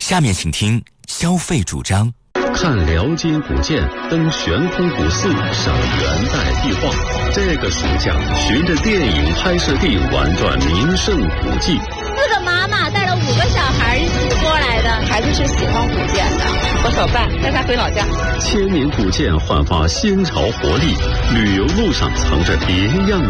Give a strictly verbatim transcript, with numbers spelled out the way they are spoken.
下面请听消费主张。 看辽金古建，登悬空古寺，赏元代壁画。这个暑假，循着电影拍摄地玩转名胜古迹。 四个妈妈带了五个小孩一起过来的，孩子是喜欢古建的。我手办带他回老家。 千年古建焕发新潮活力，旅游路上藏着别样